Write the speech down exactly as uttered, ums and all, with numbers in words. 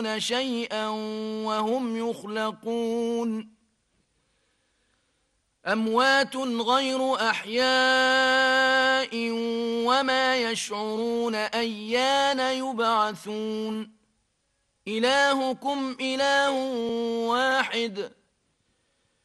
شيئا وهم يخلقون أموات غير أحياء وما يشعرون أيان يبعثون إلهكم إله واحد